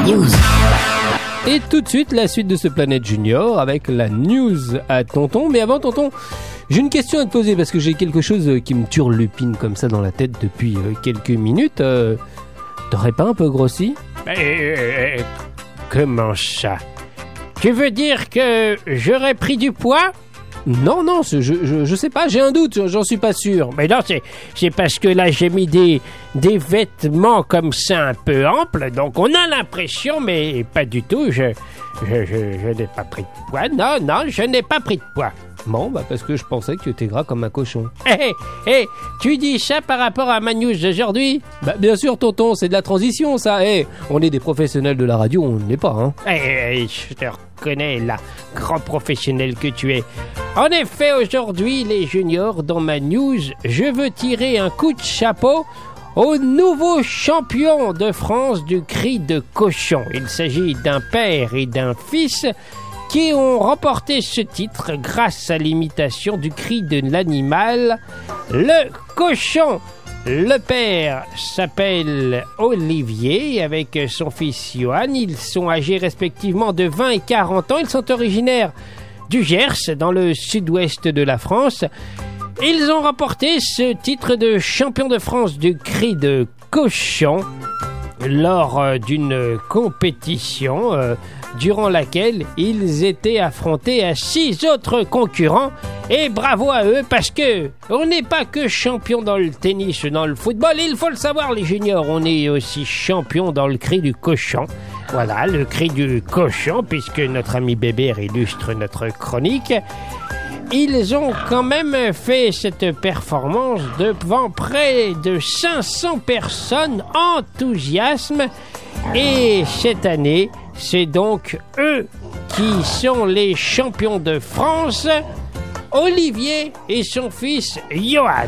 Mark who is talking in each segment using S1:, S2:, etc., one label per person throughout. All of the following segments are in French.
S1: news.
S2: Et tout de suite, la suite de ce Planète Junior avec la news à Tonton. Mais avant, Tonton, j'ai une question à te poser parce que j'ai quelque chose qui me turlupine comme ça dans la tête depuis quelques minutes. T'aurais pas un peu grossi ?
S3: Comment ça ? Tu veux dire que j'aurais pris du poids ?
S2: Non, je sais pas, j'ai un doute, j'en suis pas sûr.
S3: Mais non, c'est parce que là j'ai mis des vêtements comme ça un peu amples, donc on a l'impression, mais pas du tout, je n'ai pas pris de poids. Non, je n'ai pas pris de poids.
S2: Bon, parce que je pensais que tu étais gras comme un cochon.
S3: Hé, tu dis ça par rapport à ma news d'aujourd'hui ?
S2: Bien sûr, Tonton, c'est de la transition, ça. On est des professionnels de la radio, on ne l'est pas, hein.
S3: Je te reconnais, là, grand professionnel que tu es. En effet, aujourd'hui, les juniors, dans ma news, je veux tirer un coup de chapeau au nouveau champion de France du cri de cochon. Il s'agit d'un père et d'un fils qui ont remporté ce titre grâce à l'imitation du cri de l'animal, le cochon. Le père s'appelle Olivier avec son fils Johan. Ils sont âgés respectivement de 20 et 40 ans. Ils sont originaires du Gers, dans le sud-ouest de la France. Ils ont remporté ce titre de champion de France du cri de cochon lors d'une compétition durant laquelle ils étaient affrontés à 6 autres concurrents. Et bravo à eux, parce que on n'est pas que champion dans le tennis ou dans le football, il faut le savoir les juniors, on est aussi champion dans le cri du cochon. Voilà, le cri du cochon, puisque notre ami Bébert illustre notre chronique. Ils ont quand même fait cette performance devant près de 500 personnes, enthousiasme. Et cette année, c'est donc eux qui sont les champions de France, Olivier et son fils Johan.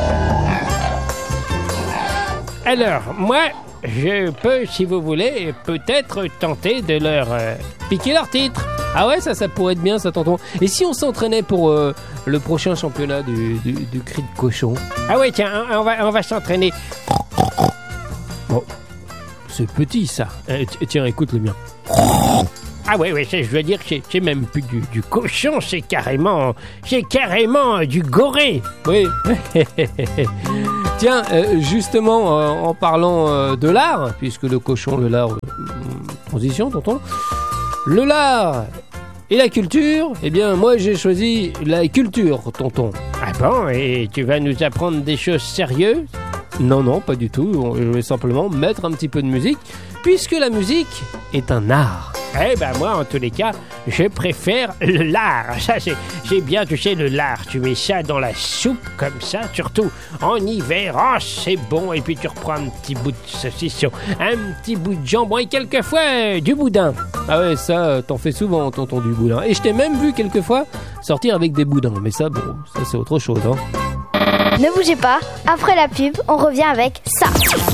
S3: Alors, moi, je peux, si vous voulez, peut-être tenter de leur piquer leur titre.
S2: Ah ouais, ça pourrait être bien, ça, Tonton. Et si on s'entraînait pour le prochain championnat du cri de cochon ?
S3: Ah ouais, tiens, on va s'entraîner.
S2: Bon, c'est petit, ça. Tiens, écoute le mien.
S3: Ah ouais, je veux dire que c'est même plus du cochon, c'est carrément du goré.
S2: Oui. Tiens, justement, en parlant de l'art, puisque le cochon, le lard, transition, Tonton, le lard et la culture, eh bien, moi, j'ai choisi la culture, Tonton.
S3: Ah bon, et tu vas nous apprendre des choses sérieuses ?
S2: Non, pas du tout. Je vais simplement mettre un petit peu de musique, puisque la musique est un art.
S3: Moi, en tous les cas, je préfère le lard. Ça, c'est bien, tu sais, le lard. Tu mets ça dans la soupe, comme ça, surtout en hiver. Oh, c'est bon. Et puis, tu reprends un petit bout de saucisson, un petit bout de jambon et quelquefois du boudin.
S2: Ah ouais, ça, t'en fais souvent, Tonton, du boudin. Et je t'ai même vu quelquefois sortir avec des boudins. Mais ça, bon, ça, c'est autre chose, hein.
S4: Ne bougez pas, après la pub, on revient avec ça.